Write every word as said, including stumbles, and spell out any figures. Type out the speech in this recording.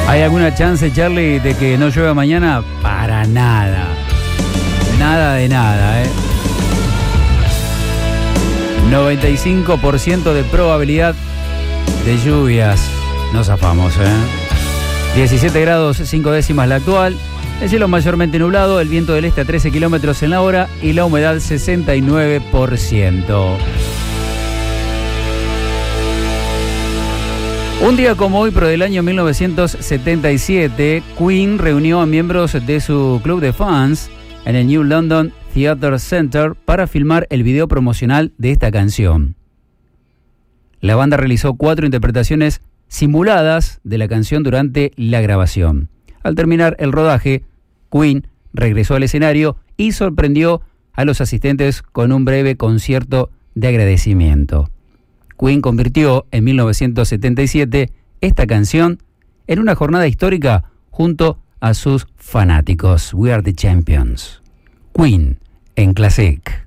¿Hay alguna chance, Charlie, de que no llueva mañana? Para nada. Nada de nada, ¿eh? noventa y cinco por ciento de probabilidad de lluvias. No zafamos, ¿eh? diecisiete grados, cinco décimas la actual. El cielo mayormente nublado, el viento del este a trece kilómetros en la hora y la humedad sesenta y nueve por ciento. Un día como hoy, pero del año mil novecientos setenta y siete, Queen reunió a miembros de su club de fans en el New London Theatre Center para filmar el video promocional de esta canción. La banda realizó cuatro interpretaciones simuladas de la canción durante la grabación. Al terminar el rodaje, Queen regresó al escenario y sorprendió a los asistentes con un breve concierto de agradecimiento. Queen convirtió en mil novecientos setenta y siete esta canción en una jornada histórica junto a sus fanáticos. We are the champions. Queen en Classic.